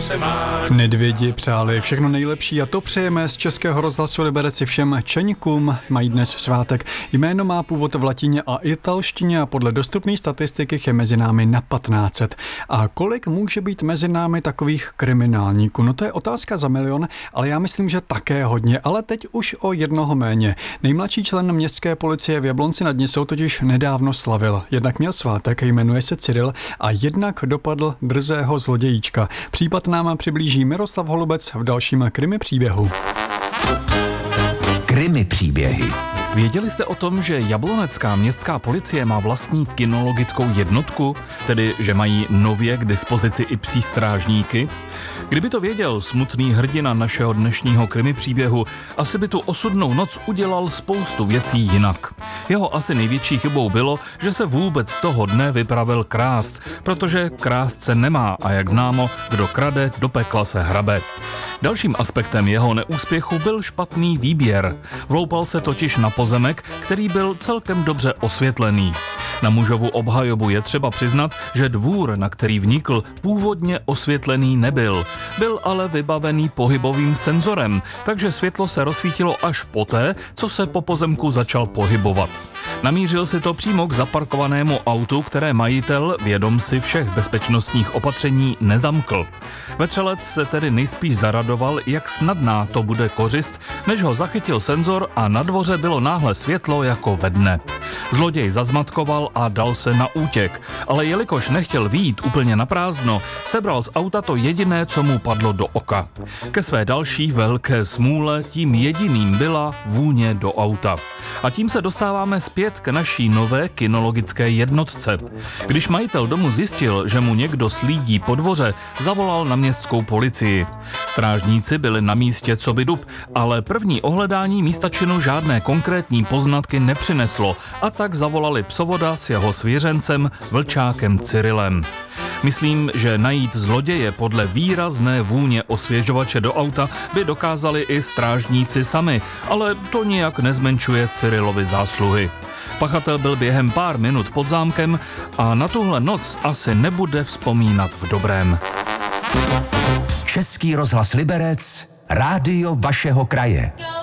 se má. Nedvědi přáli všechno nejlepší a to přejeme z Českého rozhlasu Liberec všem čeňkům. Mají dnes svátek. Jméno má původ v latině a italštině a podle dostupné statistiky je mezi námi na 1500. A kolik může být mezi námi takových kriminálníků? No to je otázka za milion, ale já myslím, že také hodně. Ale teď už o jednoho méně. Nejmladší člen městské policie v Jablonci nad Nisou totiž nedávno slavil. Jednak měl svátek, jmenuje se Cyril a jednak dopadl drzého zlodějíčka. Případ nám přiblíží Miroslav Holubec v dalším krimi příběhu. Krimi příběhy. Věděli jste o tom, že jablonecká městská policie má vlastní kynologickou jednotku, tedy že mají nově k dispozici i psí strážníky? Kdyby to věděl smutný hrdina našeho dnešního krimi příběhu, asi by tu osudnou noc udělal spoustu věcí jinak. Jeho asi největší chybou bylo, že se vůbec toho dne vypravil krást, protože krást se nemá a jak známo, kdo krade, do pekla se hrabe. Dalším aspektem jeho neúspěchu byl špatný výběr. Vloupal se totiž na pozemek, který byl celkem dobře osvětlený. Na mužovu obhajobu je třeba přiznat, že dvůr, na který vnikl, původně osvětlený nebyl. Byl ale vybavený pohybovým senzorem, takže světlo se rozsvítilo až poté, co se po pozemku začal pohybovat. Namířil si to přímo k zaparkovanému autu, které majitel, vědom si všech bezpečnostních opatření, nezamkl. Vetřelec se tedy nejspíš zaradoval, jak snadná to bude kořist, než ho zachytil senzor a na dvoře bylo náhle světlo jako ve dne. Zloděj zazmatkoval a dal se na útěk, ale jelikož nechtěl vyjít úplně na prázdno, sebral z auta to jediné, co mu padlo do oka. Ke své další velké smůle tím jediným byla vůně do auta. A tím se dostáváme zpět k naší nové kynologické jednotce. Když majitel domu zjistil, že mu někdo slídí po dvoře, zavolal na městskou policii. Strážníci byli na místě co by dub, ale první ohledání místa činu žádné konkrétní poznatky nepřineslo a tak zavolali psovoda s jeho svěřencem, vlčákem Cyrilem. Myslím, že najít zloděje podle výrazné vůně osvěžovače do auta by dokázali i strážníci sami, ale to nijak nezmenšuje Cyrilovi zásluhy. Pachatel byl během pár minut pod zámkem a na tuhle noc asi nebude vzpomínat v dobrém. Český rozhlas Liberec, rádio vašeho kraje.